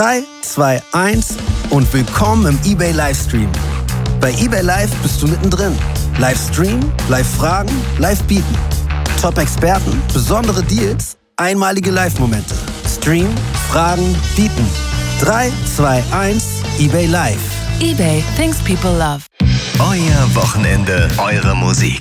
3, 2, 1 und willkommen im eBay Livestream. Bei eBay Live bist du mittendrin. Livestream, Live-Fragen, Live-Bieten. Top-Experten, besondere Deals, einmalige Live-Momente. Stream, Fragen, Bieten. 3, 2, 1, eBay Live. eBay, things people love. Euer Wochenende, eure Musik.